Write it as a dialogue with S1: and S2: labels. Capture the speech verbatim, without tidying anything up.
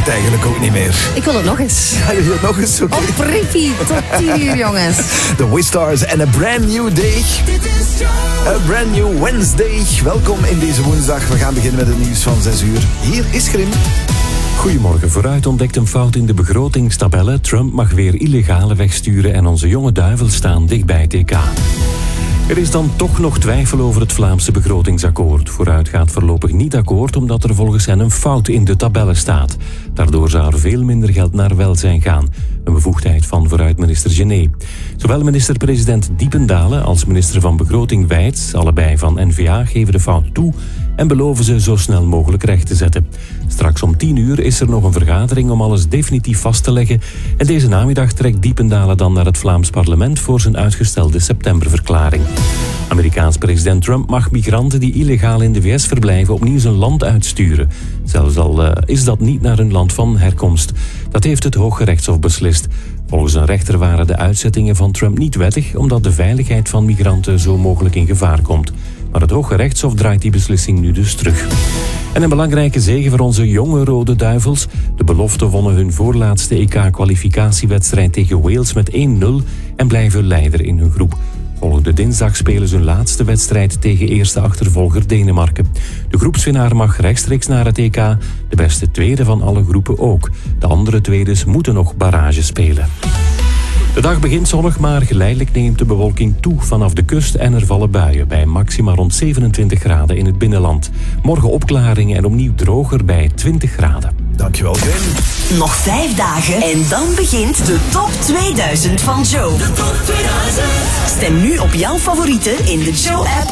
S1: het eigenlijk ook niet meer.
S2: Ik wil het nog eens.
S1: Ja, je wil het nog eens? Okay.
S2: Op repeat, tot tien uur, jongens.
S1: The Wistars en A Brand New Day. A Brand New Wednesday. Welkom in deze woensdag. We gaan beginnen met het nieuws van zes uur. Hier is Grim.
S3: Goedemorgen. Vooruit ontdekt een fout in de begrotingstabellen. Trump mag weer illegale wegsturen en onze jonge duivels staan dicht bij het E K. Er is dan toch nog twijfel over het Vlaamse begrotingsakkoord. Vooruit gaat voorlopig niet akkoord omdat er volgens hen een fout in de tabellen staat. Daardoor zou er veel minder geld naar welzijn gaan. Een bevoegdheid van vooruit-minister Gené. Zowel minister-president Diependalen als minister van Begroting Wijts, allebei van N V A, geven de fout toe en beloven ze zo snel mogelijk recht te zetten. Straks om tien uur is er nog een vergadering om alles definitief vast te leggen. En deze namiddag trekt Diependalen dan naar het Vlaams parlement voor zijn uitgestelde septemberverklaring. Amerikaans president Trump mag migranten die illegaal in de V S verblijven opnieuw zijn land uitsturen. Zelfs al uh, is dat niet naar hun land van herkomst. Dat heeft het Hooggerechtshof beslist. Volgens een rechter waren de uitzettingen van Trump niet wettig, omdat de veiligheid van migranten zo mogelijk in gevaar komt. Maar het Hooggerechtshof draait die beslissing nu dus terug. En een belangrijke zege voor onze jonge Rode Duivels. De beloften wonnen hun voorlaatste E K-kwalificatiewedstrijd tegen Wales met één nul en blijven leider in hun groep. Volgende dinsdag spelen ze hun laatste wedstrijd tegen eerste achtervolger Denemarken. De groepswinnaar mag rechtstreeks naar het E K, de beste tweede van alle groepen ook. De andere tweedes moeten nog barrage spelen. De dag begint zonnig, maar geleidelijk neemt de bewolking toe vanaf de kust en er vallen buien bij maxima rond zevenentwintig graden in het binnenland. Morgen opklaringen en opnieuw droger bij twintig graden.
S1: Dankjewel, Grim.
S4: Nog vijf dagen en dan begint de top tweeduizend van Joe. De top tweeduizend. Stem nu op jouw favorieten in de Joe-app